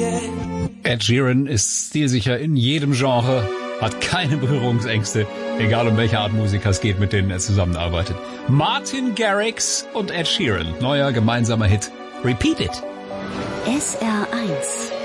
Ed Sheeran ist stilsicher in jedem Genre, hat keine Berührungsängste, egal um welche Art Musiker es geht, mit denen er zusammenarbeitet. Martin Garrix und Ed Sheeran, neuer gemeinsamer Hit. Repeat It. SR1